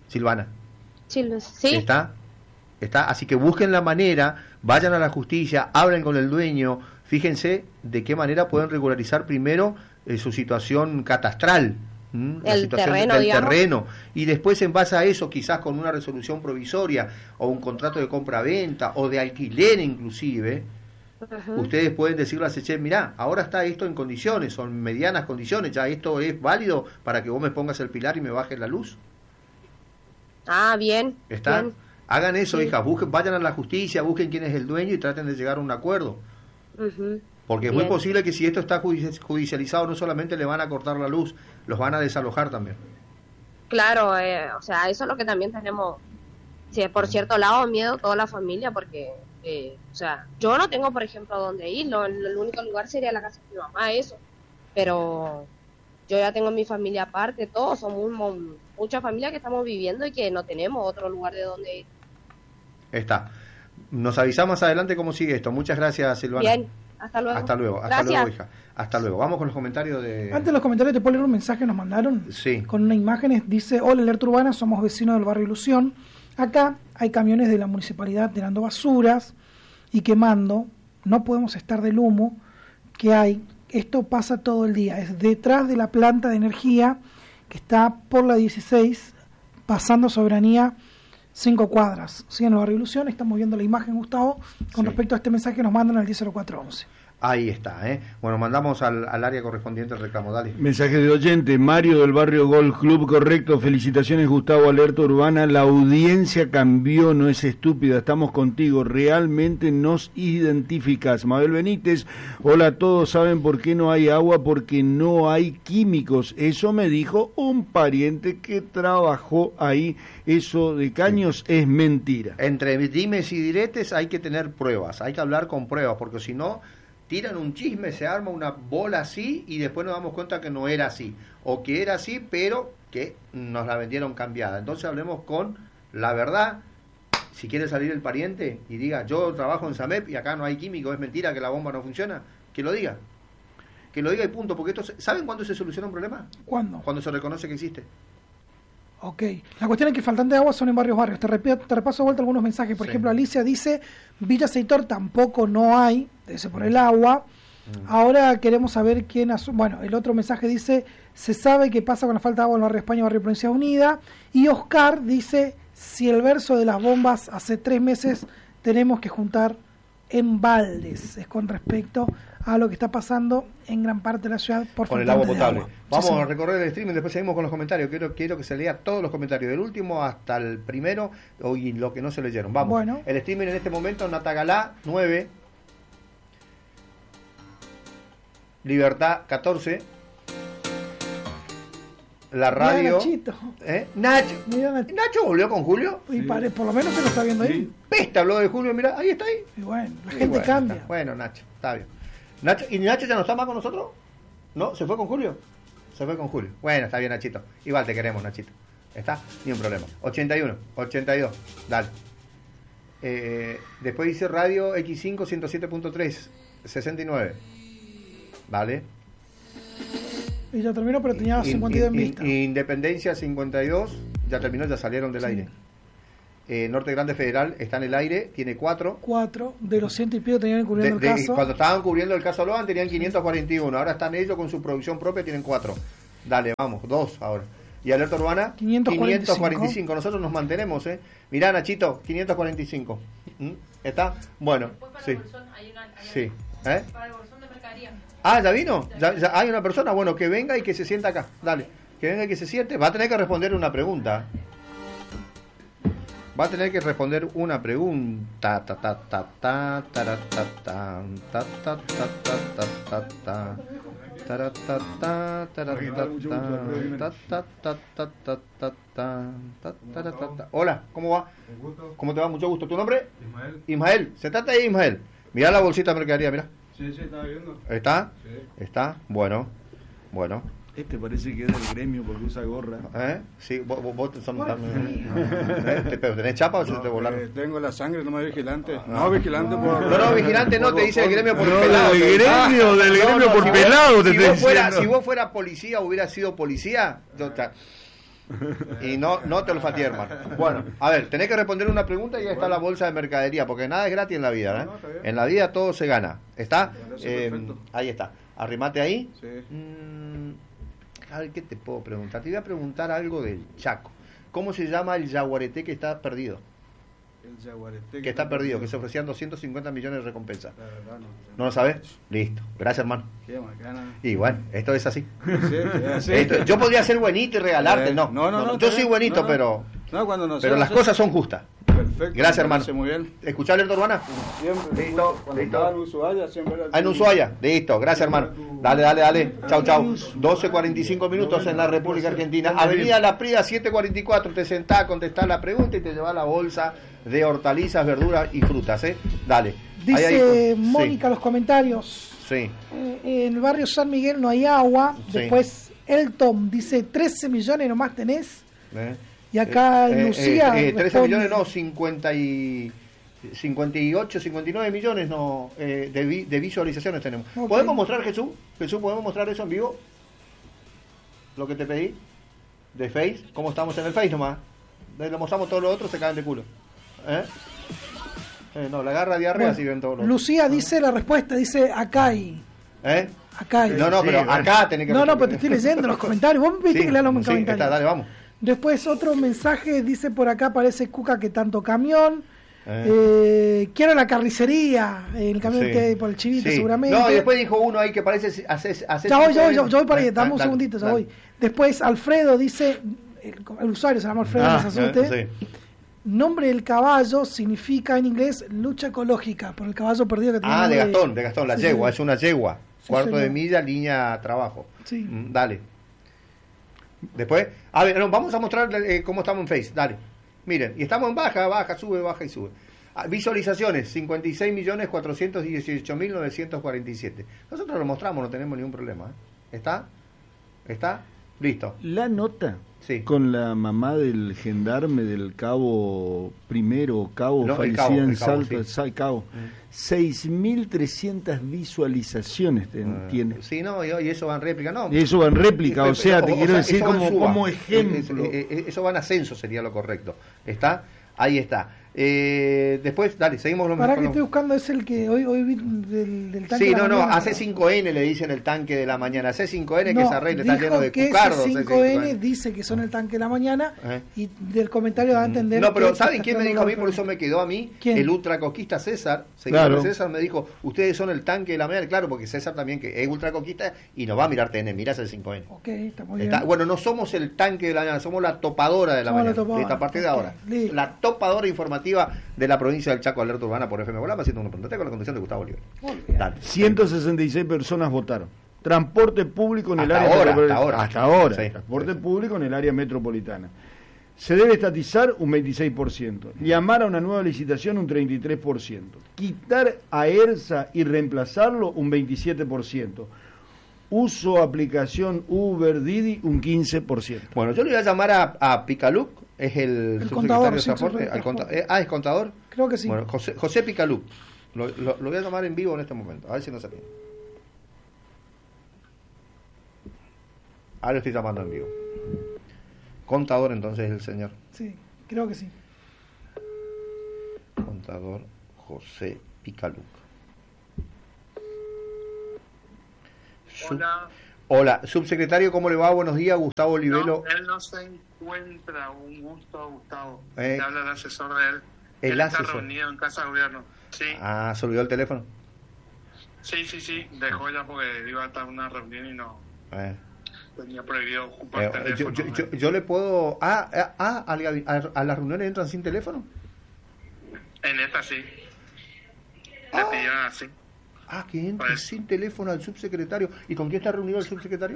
Sí. ¿Está? Así que busquen la manera, vayan a la justicia, hablen con el dueño. Fíjense de qué manera pueden regularizar primero su situación catastral, la situación del terreno, y después en base a eso, quizás con una resolución provisoria o un contrato de compra-venta o de alquiler inclusive, ustedes pueden decirle a SECHEP, mirá, ahora está esto en condiciones, son medianas condiciones, ya esto es válido para que vos me pongas el pilar y me bajes la luz. Bien. ¿Está? Bien. Hagan eso, hijas, vayan a la justicia, busquen quién es el dueño y traten de llegar a un acuerdo. Porque es muy posible que si esto está judicializado, no solamente le van a cortar la luz, los van a desalojar también. Claro, o sea, eso es lo que también tenemos, por cierto lado, miedo toda la familia, porque, o sea, yo no tengo, por ejemplo, dónde ir, el único lugar sería la casa de mi mamá, eso, pero yo ya tengo mi familia aparte, todos somos mucha familia que estamos viviendo y que no tenemos otro lugar de donde ir. Está. Nos avisamos más adelante cómo sigue esto. Muchas gracias, Silvana. Bien. Hasta luego. Hasta luego, hija. Hasta luego. Vamos con los comentarios de... Antes de los comentarios te puedo leer un mensaje que nos mandaron. Sí. Con una imagen, dice: hola, Alerta Urbana, somos vecinos del barrio Ilusión. Acá hay camiones de la municipalidad tirando basuras y quemando. No podemos estar del humo que hay. Esto pasa todo el día. Es detrás de la planta de energía que está por la 16, pasando Soberanía 5 cuadras. Sí, en el barrio Ilusión. Estamos viendo la imagen, Gustavo, con respecto a este mensaje que nos mandan al 100411. Ahí está, Bueno, mandamos al área correspondiente el reclamo, dale. Mensaje de oyente, Mario del barrio Golf Club, correcto, felicitaciones Gustavo, Alerta Urbana, la audiencia cambió, no es estúpida, estamos contigo, realmente nos identificas. Mabel Benítez, hola a todos, ¿saben por qué no hay agua? Porque no hay químicos, eso me dijo un pariente que trabajó ahí, eso de caños es mentira. Entre dimes y diretes hay que tener pruebas, hay que hablar con pruebas, porque si no... tiran un chisme, se arma una bola así y después nos damos cuenta que no era así, o que era así pero que nos la vendieron cambiada. Entonces hablemos con la verdad. Si quiere salir el pariente y diga yo trabajo en SAMEP y acá no hay químico, es mentira que la bomba no funciona, que lo diga y punto, porque esto ¿saben cuándo se soluciona un problema? ¿Cuándo? Cuando se reconoce que existe. Ok, la cuestión es que faltante de agua son en varios barrios. Te repaso de vuelta algunos mensajes. Por ejemplo, Alicia dice: Villa Seitor tampoco no hay, debe ser por el agua. Ahora queremos saber quién... Bueno, el otro mensaje dice: se sabe qué pasa con la falta de agua en el barrio España, barrio Provincia Unida. Y Oscar dice: si el verso de las bombas hace 3 meses tenemos que juntar en baldes. Es con respecto a lo que está pasando en gran parte de la ciudad por con el agua potable. Vamos a recorrer el streaming, después seguimos con los comentarios. Quiero que se lea todos los comentarios, del último hasta el primero, y lo que no se leyeron. Vamos. Bueno. El streaming en este momento: Natagalá 9, Libertad 14, la radio. Nacho volvió con Julio. Y por lo menos se lo está viendo ahí. Pesta habló de Julio, mira, ahí está ahí. Y bueno, la gente cambia. Bueno, Nacho, está bien. ¿Y Nacho ya no está más con nosotros? ¿No? ¿Se fue con Julio? Se fue con Julio. Bueno, está bien, Nachito. Igual te queremos, Nachito. ¿Está? Ni un problema. 81, 82, dale. Después dice radio X5 107.3, 69. Vale. Y ya terminó, pero tenía 52 en vista. Independencia 52, ya terminó, ya salieron del aire. Norte Grande Federal está en el aire, tiene 4. 4, de los 100 y pico tenían cubriendo el caso. Cuando estaban cubriendo el caso Loan tenían 541, ahora están ellos con su producción propia, tienen 4. Dale, vamos, 2 ahora. Y Alerta Urbana, 545. Nosotros nos mantenemos, Mirá, Nachito, 545. ¿Está? Bueno, sí. Sí. Para el bolsón de mercadería. Ah, ¿ya vino? ¿Ya hay una persona? Bueno, que venga y que se sienta acá. Dale, que venga y que se siente. Va a tener que responder una pregunta. Va a tener que responder una pregunta. Hola, ¿cómo va? ¿Cómo te va? Mucho gusto. ¿Tu nombre? Ismael. ¿Se trata de Ismael? Mirá la bolsita de mercadería, mirá. Sí, estaba viendo. ¿Está? Sí. ¿Está? Bueno. Este parece que es del gremio porque usa gorra. Sí, vos son también. ¿Pero tenés chapa o se te volaron? Tengo la sangre, no me vigilante. No, vigilante por... No, vigilante no, te dice el gremio por pelado. Del gremio por pelado te estoy diciendo. Si vos fueras policía, hubiera sido policía, y no te olfateé, hermano. Bueno, a ver, tenés que responder una pregunta y ya está la bolsa de mercadería, porque nada es gratis en la vida, En la vida todo se gana. ¿Está? Ahí está. Arrimate ahí. Sí. A ver, ¿qué te puedo preguntar? Te voy a preguntar algo del Chaco. ¿Cómo se llama el yaguareté que está perdido? El yaguareté que está perdido, que se ofrecían 250 millones de recompensa. ¿No lo sabes? Listo. Gracias, hermano. Qué macana. Y bueno, esto es así. Sí. Yo podría ser buenito y regalarte, no. Yo soy buenito, pero las cosas son justas. Perfecto. Gracias, hermano. Muy bien. ¿Escuchá Alerta Urbana? Siempre. Listo. En Ushuaia, siempre. En Ushuaia. Listo. Gracias, hermano. Dale. Chau. 12:45 minutos en la República Argentina. Avenida La Prida 744. Te sentás a contestar la pregunta y te llevas la bolsa de hortalizas, verduras y frutas, Dale. Dice Mónica los comentarios. Sí. En el barrio San Miguel no hay agua. Después Elton dice 13 millones nomás tenés. Y acá en Lucía 13 millones no, 50 y 58, 59 millones no, de visualizaciones tenemos. Okay. ¿Podemos mostrar, Jesús? Jesús, ¿podemos mostrar eso en vivo? Lo que te pedí de Face. ¿Cómo estamos en el Face nomás? Lo mostramos todo lo otro, se caen de culo. No, la agarra diarrea, Bueno, si ven todos los... Lucía dice la respuesta, dice Acai. Acai. No, pero acá tenés que... No, pero te estoy leyendo los comentarios. Vos me pediste que leas los comentarios. Está, dale, vamos. Después otro mensaje, dice por acá, parece Cuca que tanto camión. Quiero la carnicería, el camión que hay por el Chivito seguramente. No, y después dijo uno ahí que parece hacer ya voy para ahí, dame un segundito, ya voy. Después Alfredo dice, el usuario se llama Alfredo, no se asuste. Nombre del caballo significa en inglés lucha ecológica, por el caballo perdido que tiene. De Gastón, la yegua, es una yegua. Cuarto de milla, línea trabajo. Sí. Dale. Después, a ver, vamos a mostrar cómo estamos en Face, dale. Miren, y estamos en baja, sube y sube. Visualizaciones, 56.418.947. Nosotros lo mostramos, no tenemos ningún problema. ¿Está? Listo. La nota con la mamá del gendarme del cabo fallecida en Salto, el cabo. 6.300 visualizaciones tiene. Sí, no, y eso va en réplica, no. Y eso va en réplica, o sea, te quiero decir como ejemplo. Eso va en ascenso, sería lo correcto. ¿Está? Ahí está. Después, dale, seguimos lo Para que estoy buscando, es el que hoy vi del tanque. Sí, AC5N le dicen el tanque de la mañana. C5N que se arregle, está lleno de cucardos. C5N dice que son el tanque de la mañana y del comentario da a entender. No, pero ¿saben quién me dijo a mí? Por eso me quedó a mí. ¿Quién? El ultracoquista César. César me dijo, ustedes son el tanque de la mañana. Claro, porque César también que es ultracoquista y nos va a mirar TN, mirás el 5N. Ok, está muy bien. Bueno, no somos el tanque de la mañana, somos la topadora de la mañana. A partir de ahora. La topadora informativa de la provincia del Chaco, Alerta Urbana por FM Bolama, haciendo una pregunta con la conducción de Gustavo Oliver. 166 personas votaron. Transporte público en el área metropolitana. Hasta ahora. Transporte público en el área metropolitana. Se debe estatizar un 26%. Llamar a una nueva licitación un 33%. Quitar a ERSA y reemplazarlo un 27%. Uso aplicación Uber, Didi un 15%. Bueno, yo le voy a llamar a Picaluc. Es el subsecretario de Transporte. ¿Es contador? Creo que sí. Bueno, José Picaluc. Lo voy a llamar en vivo en este momento. A ver si no se atiende. Ahora lo estoy llamando en vivo. Contador, entonces, el señor. Sí, creo que sí. Contador José Picaluc. Hola, subsecretario, ¿cómo le va? Buenos días, Gustavo Olivelo. No, él no se encuentra. Un gusto, Gustavo. Te habla el asesor de él. Él está reunido en Casa de Gobierno. Sí. ¿Se olvidó el teléfono? Sí. Dejó ya porque iba a estar en una reunión y no. Tenía prohibido ocupar teléfono. Yo le puedo... ¿A las reuniones entran sin teléfono? En esta sí. Le pidieron así. Que entre sin teléfono al subsecretario. ¿Y con quién está reunido el subsecretario?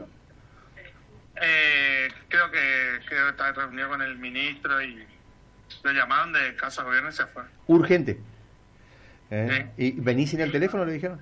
Creo que está reunido con el ministro y lo llamaron de Casa de Gobierno y se fue. Urgente. ¿Y venís sin el teléfono, le dijeron?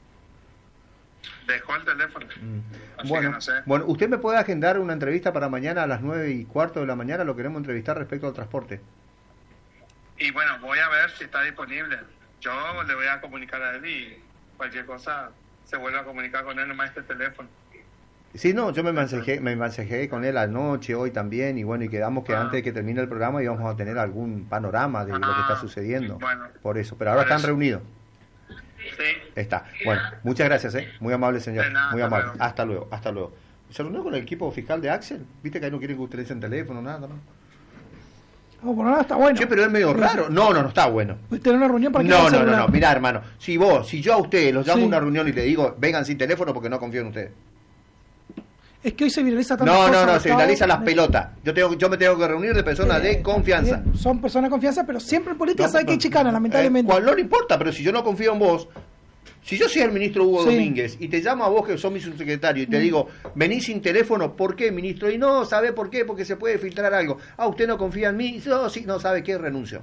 Dejó el teléfono. Así Bueno, que no sé. Bueno, ¿usted me puede agendar una entrevista para mañana a las 9:15 de la mañana? Lo queremos entrevistar respecto al transporte. Y bueno, voy a ver si está disponible. Yo le voy a comunicar a él y cualquier cosa se vuelve a comunicar con él nomás este teléfono. Sí, no, yo me mensajé con él anoche, hoy también, y bueno, y quedamos que antes de que termine el programa íbamos a tener algún panorama de lo que está sucediendo. Bueno, por eso, pero ahora están reunidos. Sí. Está. Bueno, muchas gracias, muy amable señor. De nada, muy amable. luego. Hasta luego. ¿Se reunió con el equipo fiscal de Axel? ¿Viste que ahí no quieren que utilicen teléfono, nada, no? No, por nada está bueno. Che, pero es medio raro. No está bueno. ¿Tener una reunión para qué? No. Mirá, hermano. Si yo a ustedes los llamo a una reunión y le digo, vengan sin teléfono porque no confío en ustedes. Es que hoy se viraliza tantas cosas. No, se viralizan las pelotas. Yo me tengo que reunir de personas de confianza. Son personas de confianza, pero siempre en política sabe que hay chicana, lamentablemente. No le importa, pero si yo no confío en vos, si yo soy el ministro Hugo Domínguez y te llamo a vos que sos mi subsecretario y te digo, venís sin teléfono, ¿por qué, ministro? Y no, ¿sabe por qué? Porque se puede filtrar algo. Usted no confía en mí. No, ¿sabe qué? Renuncio.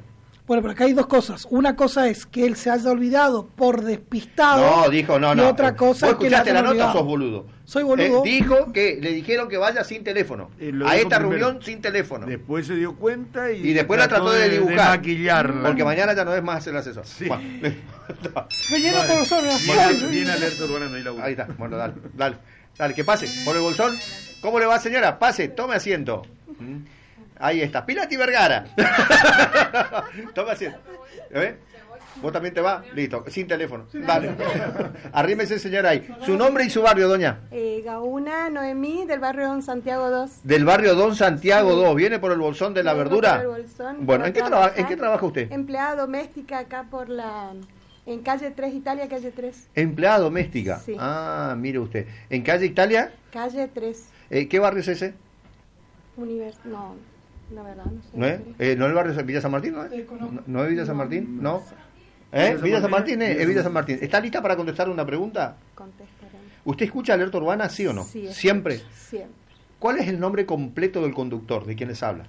Bueno, pero acá hay dos cosas. Una cosa es que él se haya olvidado por despistado. No, dijo, no. Y otra cosa ¿Vos es que le escuchaste la hayan nota o olvidado. sos boludo? Soy boludo. Dijo que le dijeron que vaya sin teléfono. Lo A dijo esta primero. reunión sin teléfono. Después se dio cuenta Y después la trató de dibujar. De maquillarla. Porque mañana ya no es más el asesor. Sí. Bueno. Relleno por los órganos. Bien alerta urbana, no hay la Ahí está. Bueno, dale, que pase. Por el bolsón. ¿Cómo le va, señora? Pase, tome asiento. Ahí está. Pilati Vergara. Tome asiento. ¿Vos también te vas? Listo, sin teléfono. Dale. Arrímese, señora, ahí. Su nombre y su barrio, doña. Gauna Noemí, del barrio Don Santiago 2. Del barrio Don Santiago 2. ¿Viene por el bolsón de la verdura? Por el bolsón, Bueno, ¿en qué trabaja usted? Empleada doméstica acá en calle 3, Italia, calle 3. Empleada doméstica. Sí. Ah, mire usted. ¿En calle Italia? Calle 3. ¿Qué barrio es ese? No, la verdad, no sé. ¿No es? ¿No es el barrio de Villa San Martín? ¿No es Villa San Martín? ¿No? ¿Villa San Martín? Es Villa San Martín. ¿Está lista para contestar una pregunta? Contestaré. ¿Usted escucha Alerta Urbana, sí o no? Sí, ¿Siempre? Siempre. ¿Cuál es el nombre completo del conductor? ¿De quién les habla?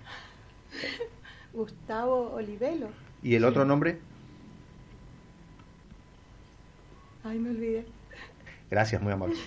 Gustavo Olivelo. ¿Y el otro nombre? Ay, me olvidé. Gracias, muy amable.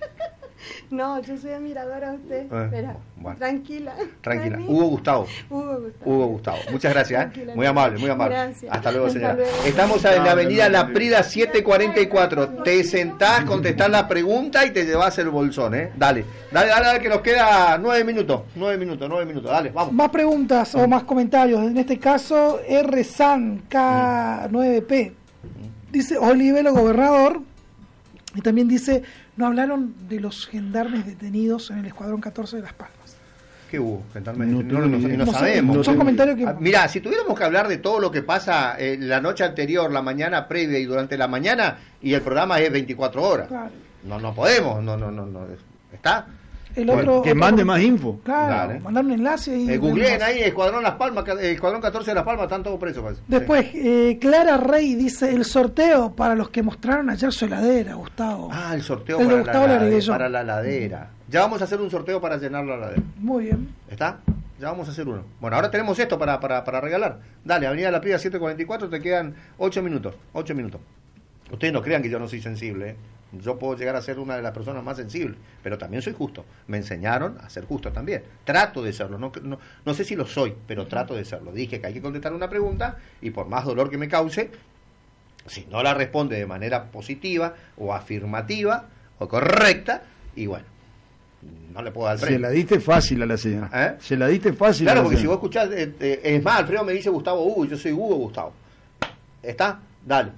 No, yo soy admiradora de usted. Espera, bueno. Tranquila. Hugo Gustavo. Hugo Gustavo. Muchas gracias. Muy amable, muy amable. Gracias. Hasta luego, señora. Hasta luego. Estamos en la avenida La Prida 744. Te sentás, contestás la pregunta y te llevas el bolsón, ¿eh? Dale, que nos queda 9 minutos. Dale, vamos. Más preguntas o más comentarios. En este caso, RSAN K9P. Dice Olivelo, gobernador. Y también dice, no hablaron de los gendarmes detenidos en el Escuadrón 14 de Las Palmas. ¿Qué hubo? No sabemos. Son comentarios que... Mirá, si tuviéramos que hablar de todo lo que pasa la noche anterior, la mañana previa y durante la mañana, y el programa es 24 horas. Claro. No podemos, ¿está? El otro, que mande más info. Claro, Dale. mandar un enlace y... Googleen ahí, Escuadrón Las Palmas, Escuadrón 14 de Las Palmas, están todos presos. Parece. Después, Clara Rey dice, el sorteo para los que mostraron ayer su heladera, Gustavo. Ah, el sorteo el de para la heladera. Ya vamos a hacer un sorteo para llenar la heladera. Muy bien. ¿Está? Ya vamos a hacer uno. Bueno, ahora tenemos esto para regalar. Dale, Avenida La Prida 744, te quedan 8 minutos. 8 minutos. Ustedes no crean que yo no soy sensible, ¿eh? Yo puedo llegar a ser una de las personas más sensibles, pero también soy justo. Me enseñaron a ser justo también. Trato de serlo. No sé si lo soy, pero trato de serlo. Dije que hay que contestar una pregunta y por más dolor que me cause, si no la responde de manera positiva o afirmativa o correcta, y bueno, no le puedo dar el premio. Se la diste fácil a la señora. Se la diste fácil. Claro, a la porque señora. si vos escuchás, es más, Alfredo me dice Gustavo Hugo, y yo soy Hugo Gustavo. ¿Está? Dale.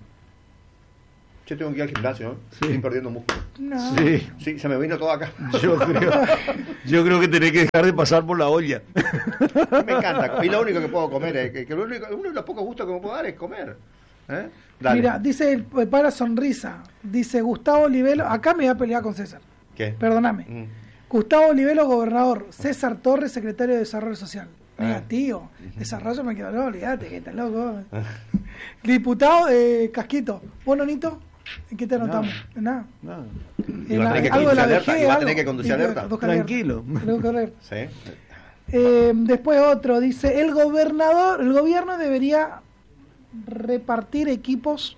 Yo tengo que ir al gimnasio, ¿no? Sí. Estoy perdiendo músculo. No. Sí, se me vino todo acá. Yo creo que tenés que dejar de pasar por la olla. Me encanta. Y lo único que puedo comer es uno de los pocos gustos que me puedo dar es comer. Dale. Mira, dice el para sonrisa. Dice Gustavo Olivelo. Acá me voy a pelear con César. ¿Qué? Perdóname. Gustavo Olivelo, gobernador. César Torres, secretario de Desarrollo Social. Negativo. Desarrollo me quedo, no, olvídate, que estás loco. Diputado Casquito. ¿Vos, Nonito? ¿En qué te anotamos? Nada. Y va a tener que conducir alerta. Tranquilo. Sí. Después otro dice, el gobierno debería repartir equipos.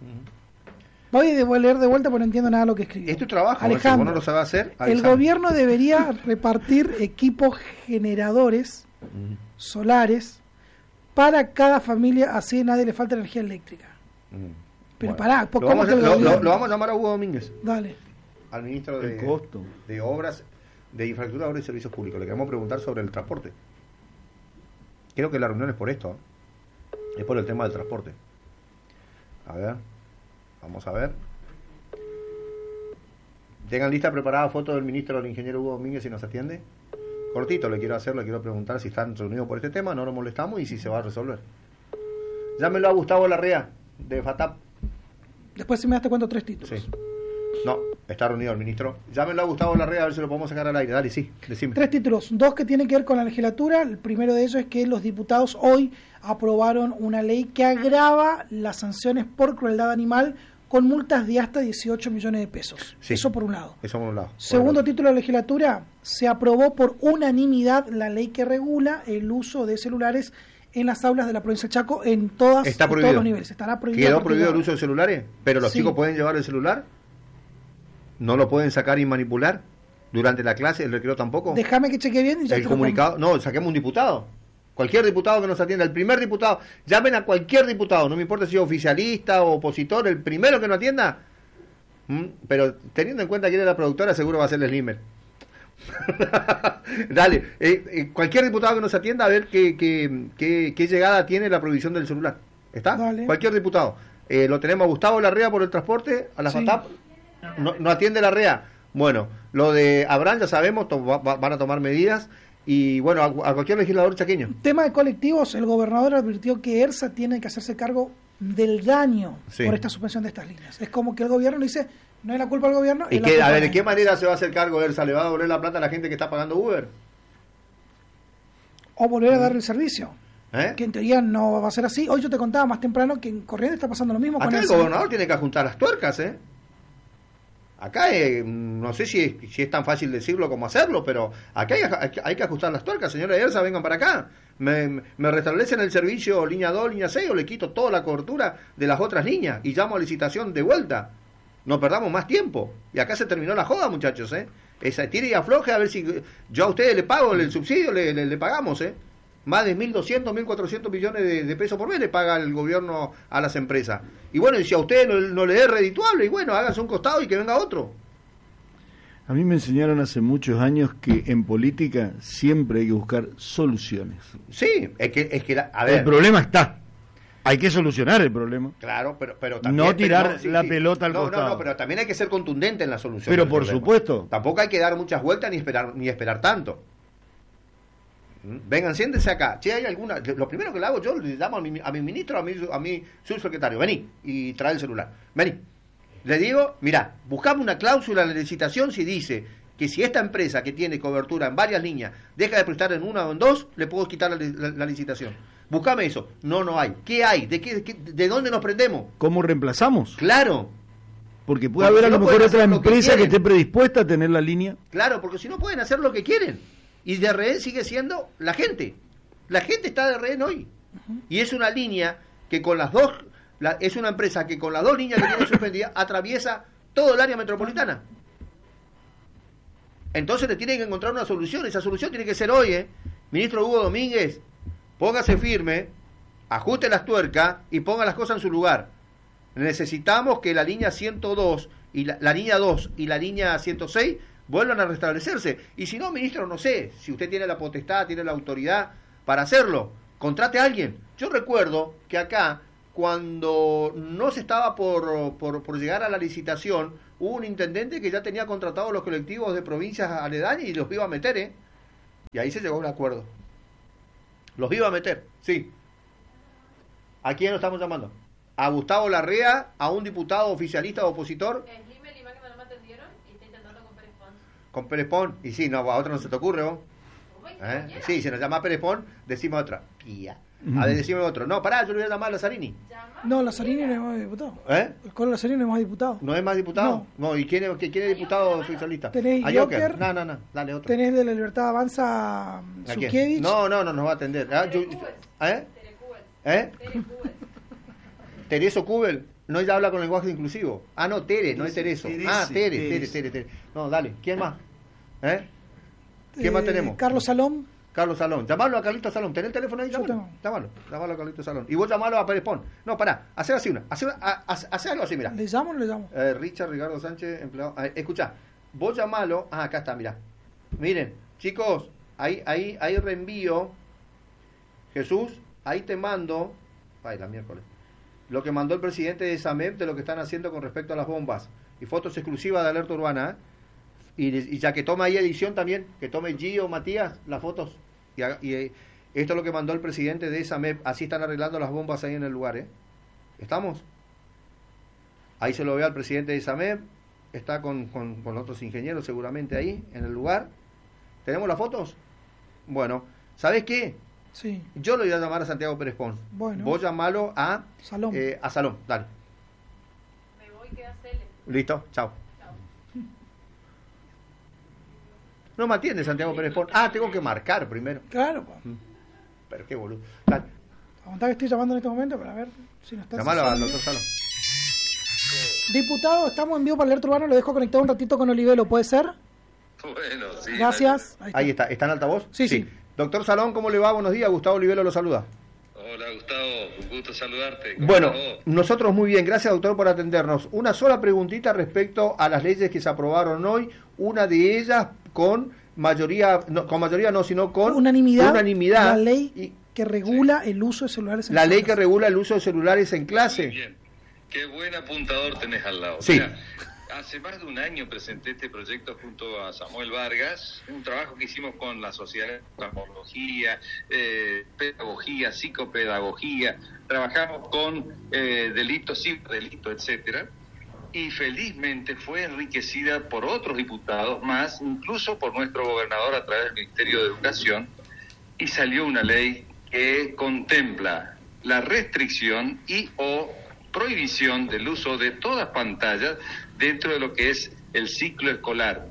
Voy a leer de vuelta porque no entiendo nada de lo que escribió. ¿Es tu trabajo? Alejandro, ¿Vos no lo sabés hacer? El gobierno debería repartir equipos generadores solares para cada familia, así a nadie le falta energía eléctrica. Pero bueno, pará, ¿cómo lo vamos a llamar a Hugo Domínguez. Dale. Al ministro de Obras, de Infraestructura y Servicios Públicos. Le queremos preguntar sobre el transporte. Creo que la reunión es por esto. Es por el tema del transporte. A ver. Vamos a ver. Tengan lista preparada foto del ministro, del ingeniero Hugo Domínguez, si nos atiende. Cortito le quiero preguntar si están reunidos por este tema, no lo molestamos y si se va a resolver. Llámelo a Gustavo Larrea, de FATAP. Después si me das te cuento 3 títulos. Sí. No, está reunido el ministro. Llámelo a Gustavo Larrea a ver si lo podemos sacar al aire. Dale, sí, decime. 3 títulos, 2 que tienen que ver con la legislatura. El primero de ellos es que los diputados hoy aprobaron una ley que agrava las sanciones por crueldad animal con multas de hasta 18 millones de pesos. Sí. Eso por un lado. Eso por un lado. Segundo título de legislatura, se aprobó por unanimidad la ley que regula el uso de celulares en las aulas de la provincia de Chaco en todos los niveles. Estará prohibido. ¿Quedó prohibido el uso de celulares? ¿Pero los chicos pueden llevar el celular? ¿No lo pueden sacar y manipular? ¿Durante la clase, el recreo tampoco? Déjame que cheque bien y ya el comunicado. No, saquemos un diputado. Cualquier diputado que nos atienda, el primer diputado, llamen a cualquier diputado, no me importa si es oficialista o opositor, el primero que nos atienda, pero teniendo en cuenta quién es la productora, seguro va a ser el Slimer. Dale, cualquier diputado que nos atienda a ver qué llegada tiene la prohibición del celular. ¿Está? Dale. Cualquier diputado. Lo tenemos a Gustavo Larrea por el transporte, a la FATAP, no atiende Larrea. Bueno, lo de Abraham ya sabemos, van a tomar medidas. Y bueno, a cualquier legislador chaqueño. Tema de colectivos, el gobernador advirtió que ERSA tiene que hacerse cargo del daño por esta suspensión de estas líneas. Es como que el gobierno dice, no es la culpa del gobierno. ¿Y qué, a ver, de qué manera se va a hacer cargo ERSA? ¿Le va a devolver la plata a la gente que está pagando Uber? O volver a darle el servicio. Que en teoría no va a ser así. Hoy yo te contaba más temprano que en Corrientes está pasando lo mismo. Acá con el gobernador tiene que ajustar las tuercas, Acá no sé si es tan fácil decirlo como hacerlo, pero acá hay que ajustar las tuercas. Señora ERSA, vengan para acá. Me restablecen el servicio línea 2, línea 6 o le quito toda la cobertura de las otras líneas y llamo a licitación de vuelta. No perdamos más tiempo. Y acá se terminó la joda, muchachos. Esa tire y afloje a ver si yo a ustedes le pago el subsidio, le pagamos. Más de 1.200, 1.400 millones de pesos por mes le paga el gobierno a las empresas. Y bueno, y si a ustedes no le es redituable, y bueno, háganse un costado y que venga otro. A mí me enseñaron hace muchos años que en política siempre hay que buscar soluciones. Sí, es que a ver. El problema está. Hay que solucionar el problema. Claro, pero también... No tirar la pelota al costado. No, pero también hay que ser contundente en la solución. Pero por supuesto. Tampoco hay que dar muchas vueltas ni esperar tanto. Vengan, siéntense acá. Si hay alguna, lo primero que le hago yo, le llamo a mi ministro, a mi subsecretario, vení y trae el celular. Vení. Le digo, mirá, buscame una cláusula en la licitación si dice que si esta empresa que tiene cobertura en varias líneas deja de prestar en una o en dos, le puedo quitar la licitación. Buscame eso. No hay. ¿Qué hay? ¿De dónde nos prendemos? ¿Cómo reemplazamos? Claro. Porque puede haber a lo mejor otra empresa que esté predispuesta a tener la línea. Claro, porque si no pueden hacer lo que quieren. Y de rehén sigue siendo la gente. La gente está de rehén hoy. Y es una línea que con las dos, es una empresa que con las dos líneas que tiene suspendidas atraviesa todo el área metropolitana. Entonces le tienen que encontrar una solución. Esa solución tiene que ser hoy, Ministro Hugo Domínguez, póngase firme, ajuste las tuercas y ponga las cosas en su lugar. Necesitamos que la línea 102 y la línea 2 y la línea 106 vuelvan a restablecerse. Y si no, ministro, no sé, si usted tiene la potestad, tiene la autoridad para hacerlo, contrate a alguien. Yo recuerdo que acá, cuando no se estaba por llegar a la licitación, hubo un intendente que ya tenía contratados los colectivos de provincias aledañas y los iba a meter, Y ahí se llegó a un acuerdo. Los iba a meter, sí. ¿A quién lo estamos llamando? ¿A Gustavo Larrea? ¿A un diputado oficialista o opositor? Con Pérez Pon, y sí, no, a otro no se te ocurre, ¿vos? Sí, se nos llama Pérez Pon, decimos otra. A ver, decime otro. No, pará, yo le voy a llamar a Lazzarini. No, Lazzarini no es más diputado. El Colo Lazzarini no es más diputado. ¿No es más diputado? No. ¿Y quién es diputado oficialista? Tenés Joker. No, dale otro. Tenés de la Libertad Avanza Zukiewicz. No, nos va a atender. Tereso Kubel. No, ella habla con lenguaje inclusivo. No, Tere, no es Tereso. Tere. No, dale, ¿quién más? ¿Quién más tenemos? Carlos Salón. Llamalo a Carlito Salón. ¿Tenés el teléfono ahí? Llamalo a Carlito Salón. Y vos llamalo a Pérez Pon. No, pará, hacer así hacer algo así, mirá. ¿Le llamo o no le llamo? Richard Ricardo Sánchez, empleado. Escuchá, vos llamalo. Acá está, mirá. Miren, chicos, ahí reenvío. Jesús, ahí te mando. La miércoles. Lo que mandó el presidente de SAMEP de lo que están haciendo con respecto a las bombas. Y fotos exclusivas de Alerta Urbana, Y ya que toma ahí edición también, que tome Gio, Matías, las fotos. Y esto es lo que mandó el presidente de SAMEP. Así están arreglando las bombas ahí en el lugar, ¿Estamos? Ahí se lo ve al presidente de SAMEP. Está con otros ingenieros seguramente ahí, en el lugar. ¿Tenemos las fotos? Bueno, ¿sabes qué? Sí. Yo lo voy a llamar a Santiago Pérez Pons. Bueno. Vos llamalo a Salón. A Salón, dale. Me voy Listo, chao. No me atiende Santiago Pérez Pon. Ah, tengo que marcar primero. Claro. Pero qué boludo. Dale. Aguantá que estoy llamando en este momento para ver si no está. Llamalo al doctor Salón. Diputado, estamos en vivo para Alerta Urbana, lo dejo conectado un ratito con Olivelo, ¿puede ser? Bueno, sí. Gracias. Ahí está. ¿Está en altavoz? Sí. Doctor Salón, ¿cómo le va? Buenos días. Gustavo Olivelo lo saluda. Hola, Gustavo. Un gusto saludarte. Bueno, nosotros muy bien. Gracias, doctor, por atendernos. Una sola preguntita respecto a las leyes que se aprobaron hoy. Una de ellas con mayoría, sino con unanimidad. La ley ley que regula el uso de celulares en clase. La ley clase. que regula el uso de celulares en clase. Muy bien. Qué buen apuntador tenés al lado. Sí. Mira, hace más de un año presenté este proyecto junto a Samuel Vargas, un trabajo que hicimos con la Sociedad de Oftalmología, Pedagogía, Psicopedagogía, trabajamos con delitos, ciberdelitos, etcétera, y felizmente fue enriquecida por otros diputados más, incluso por nuestro gobernador a través del Ministerio de Educación, y salió una ley que contempla la restricción y o prohibición del uso de todas pantallas dentro de lo que es el ciclo escolar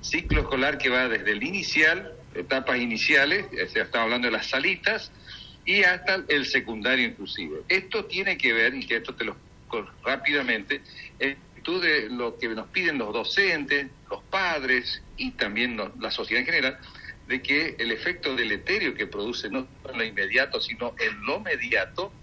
que va desde el inicial, etapas iniciales, estamos hablando de las salitas, y hasta el secundario inclusive. Esto tiene que ver, y que esto te lo explico rápidamente, en virtud de lo que nos piden los docentes, los padres y también la sociedad en general, de que el efecto deleterio que produce no en lo inmediato, sino en lo mediato,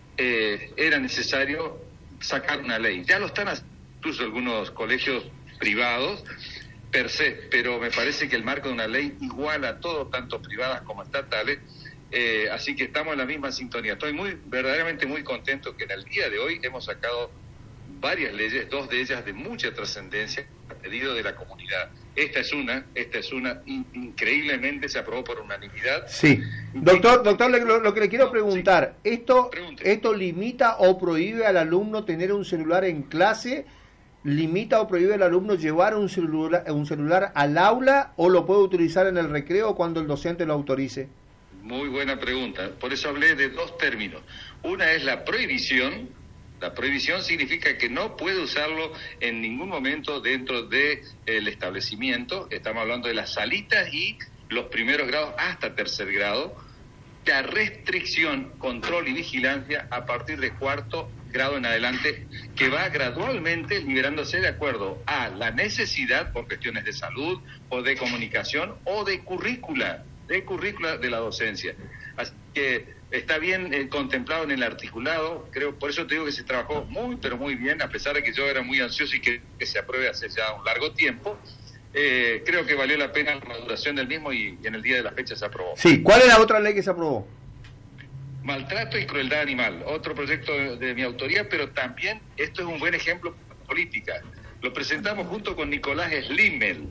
era necesario sacar una ley. Ya lo están haciendo incluso algunos colegios privados per se, pero me parece que el marco de una ley iguala a todo, tanto privadas como estatales, así que estamos en la misma sintonía. Estoy verdaderamente muy contento que en el día de hoy hemos sacado varias leyes, 2 de ellas de mucha trascendencia a pedido de la comunidad. Esta es una, increíblemente se aprobó por unanimidad. Sí. Doctor, lo que le quiero preguntar, ¿esto limita o prohíbe al alumno tener un celular en clase? ¿Limita o prohíbe al alumno llevar un celular al aula o lo puede utilizar en el recreo cuando el docente lo autorice? Muy buena pregunta. Por eso hablé de 2 términos. Una es la prohibición. La prohibición significa que no puede usarlo en ningún momento dentro del establecimiento. Estamos hablando de las salitas y los primeros grados hasta tercer grado. La restricción, control y vigilancia a partir de 4º grado en adelante, que va gradualmente liberándose de acuerdo a la necesidad por cuestiones de salud o de comunicación o de currícula de la docencia. Así que está bien contemplado en el articulado, creo, por eso te digo que se trabajó muy, pero muy bien, a pesar de que yo era muy ansioso y que se apruebe hace ya un largo tiempo. Creo que valió la pena la maduración del mismo y en el día de la fecha se aprobó. Sí, ¿cuál es la otra ley que se aprobó? Maltrato y crueldad animal, otro proyecto de mi autoría, pero también esto es un buen ejemplo de política. Lo presentamos junto con Nicolás Slimmel,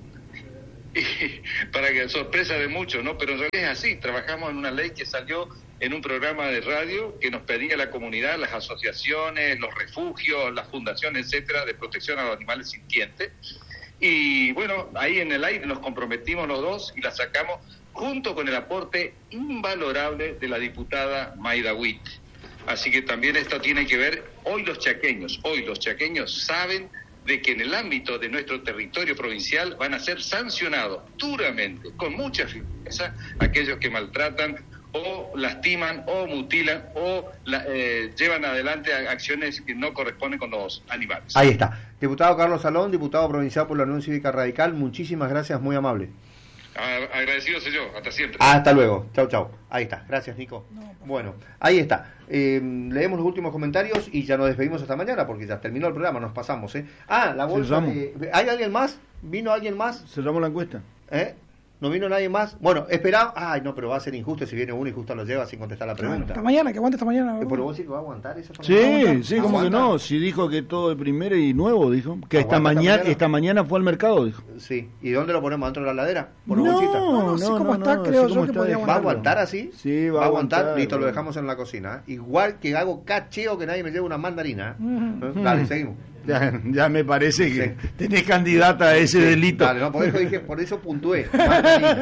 para que sorpresa de muchos, ¿no? Pero en realidad es así, trabajamos en una ley que salió en un programa de radio que nos pedía la comunidad, las asociaciones, los refugios, las fundaciones, etcétera, de protección a los animales sintientes. Y bueno, ahí en el aire nos comprometimos los dos y la sacamos junto con el aporte invalorable de la diputada Mayda Witt. Así que también esto tiene que ver, hoy los chaqueños saben de que en el ámbito de nuestro territorio provincial van a ser sancionados duramente, con mucha firmeza, aquellos que maltratan o lastiman o mutilan o llevan adelante acciones que no corresponden con los animales. Ahí está. Diputado Carlos Salón, diputado provincial por la Unión Cívica Radical, muchísimas gracias, muy amable. Agradecido soy yo, hasta siempre. Hasta luego, chau. Ahí está, gracias Nico. Bueno, ahí está. Leemos los últimos comentarios y ya nos despedimos hasta mañana porque ya terminó el programa, nos pasamos. La bolsa ¿hay alguien más? ¿Vino alguien más? Cerramos la encuesta. ¿No vino nadie más? Bueno, esperamos. Ay, no, pero va a ser injusto si viene uno y justo lo lleva sin contestar la pregunta. Hasta mañana, que aguante hasta mañana. ¿Pero vos sí que va a aguantar eso? Sí, ¿cómo que no? Si dijo que todo de primera y nuevo, dijo. Que esta mañana fue al mercado, dijo. Sí. ¿Y dónde lo ponemos? ¿Dentro de la heladera? No, así como está, creo yo que podría aguantar. ¿Va a aguantar así? Sí, va a aguantar. Listo, lo dejamos en la cocina. Igual que hago cacheo que nadie me lleve una mandarina. Dale, seguimos. Ya me parece que tenés candidata a ese delito. Dale, no, por eso puntué.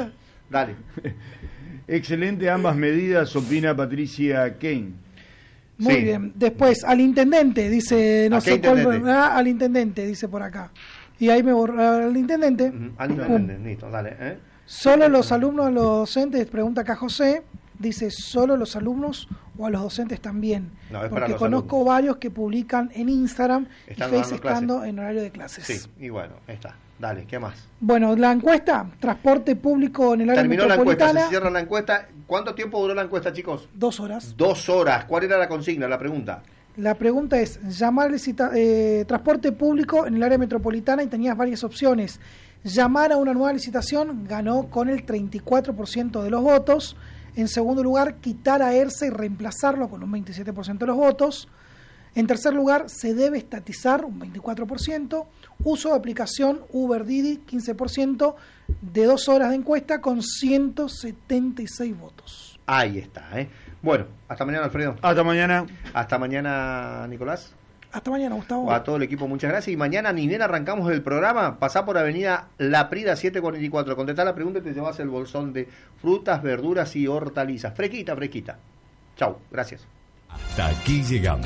Dale. Excelente ambas medidas, opina Patricia Kane. Muy bien. Después, al intendente, dice, no sé cuál, al intendente, dice por acá. Y ahí me borró al intendente. Al intendente, listo, dale. Solo los alumnos a los docentes, pregunta acá José, dice, ¿solo los alumnos o a los docentes también? No, es porque conozco varios que publican en Instagram y Facebook estando en horario de clases. Sí, y bueno, está. Dale, ¿qué más? Bueno, la encuesta, transporte público en el área metropolitana. Terminó la encuesta, se cierra la encuesta. ¿Cuánto tiempo duró la encuesta, chicos? 2 horas. 2 horas. ¿Cuál era la consigna, la pregunta? La pregunta es, llamar transporte público en el área metropolitana y tenías varias opciones. Llamar a una nueva licitación, ganó con el 34% de los votos. En segundo lugar, quitar a ERSA y reemplazarlo con un 27% de los votos. En tercer lugar, se debe estatizar, un 24%. Uso de aplicación Uber Didi, 15%, de 2 horas de encuesta con 176 votos. Ahí está, Bueno, hasta mañana, Alfredo. Hasta mañana. Hasta mañana, Nicolás. Hasta mañana, Gustavo. A todo el equipo, muchas gracias. Y mañana, ni bien arrancamos el programa, pasá por Avenida La Prida 744. Contestá la pregunta y te llevas el bolsón de frutas, verduras y hortalizas. Fresquita, fresquita. Chau, gracias. Hasta aquí llegamos.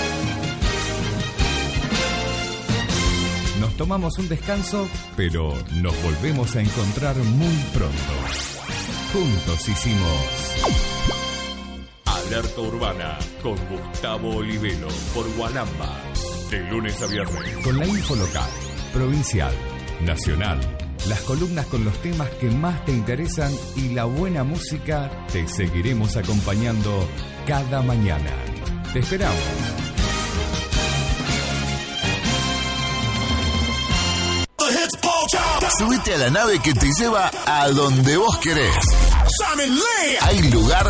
Nos tomamos un descanso, pero nos volvemos a encontrar muy pronto. Juntos hicimos Alerta Urbana con Gustavo Olivero por Gualamba, de lunes a viernes. Con la info local, provincial, nacional, las columnas con los temas que más te interesan y la buena música, te seguiremos acompañando cada mañana. Te esperamos. Subite a la nave que te lleva a donde vos querés. Hay lugar